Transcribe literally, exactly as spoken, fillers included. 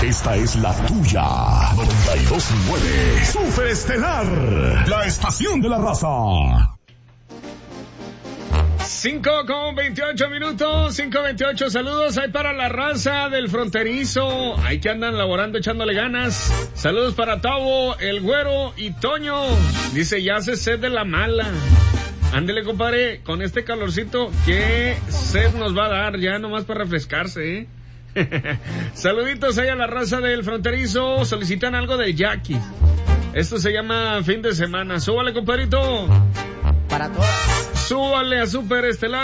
Esta es la tuya. noventa y dos punto nueve. Super Estelar. La estación de la raza. cinco con veintiocho minutos, cinco veintiocho, saludos ahí para la raza del fronterizo, ahí que andan laborando echándole ganas, saludos para Tavo, el Güero y Toño, dice ya hace sed de la mala, ándele compadre, con este calorcito, qué sed nos va a dar, ya nomás para refrescarse, ¿eh? Saluditos ahí a la raza del fronterizo, solicitan algo de Jackie, esto se llama fin de semana, súbale compadrito. Para todas. Súbale a Super Estelar.